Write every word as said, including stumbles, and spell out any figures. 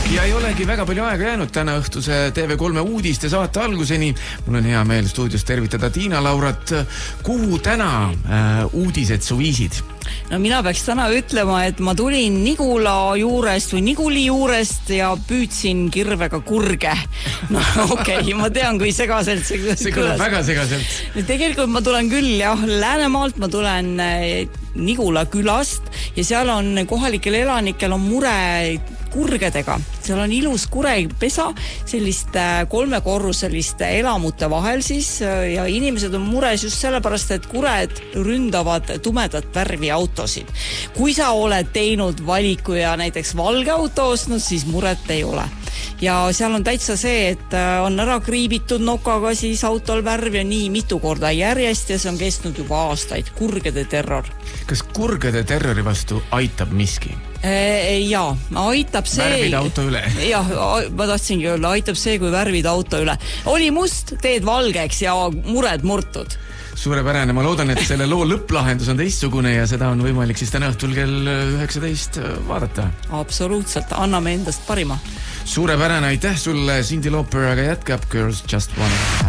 Ja ei olegi väga palju aega jäänud täna õhtuse T V kolme uudiste saate alguseni. Mul on hea meel stuudios tervitada Tiina Laurat. Kuhu täna äh, uudised su viisid? No mina peaks täna ütlema, et ma tulin Nigula juurest või Niguli juurest ja püüdsin kirvega kurge. No okei, okay, ma tean, kui segaselt see, see kõlab väga segaselt. Tegelikult ma tulen küll, jah, Läänemaalt ma tulen Nigula külast ja seal on kohalikel elanikel on mure kurgedega. Seal on ilus kurepesa, sellist kolmekorruselist elamute vahel siis ja inimesed on mures just sellepärast, et kured ründavad tumedat värvi autosid. Kui sa oled teinud valiku ja näiteks valge auto ostnud, siis muret ei ole. Ja seal on täitsa see, et on ära kriibitud nokaga siis autol värv ja nii mitu korda järjest ja see on kestnud juba aastaid. Kurgede terror. Kas kurgede terrori vastu aitab miski? Jaa, aitab see... Värvid auto üle. Jah, ma tahtsingi öelda, aitab see, kui värvid auto üle. Oli must, teed valgeks ja mured murtud. Suurepärane, ma loodan, et selle loo lõpplahendus on teistsugune ja seda on võimalik siis täna õhtul kell üheksateist vaadata. Absoluutselt, anname endast parima. Suurepärane, aitäh sulle, Cindy Lauper, aga jätkab Girls Just Wanna.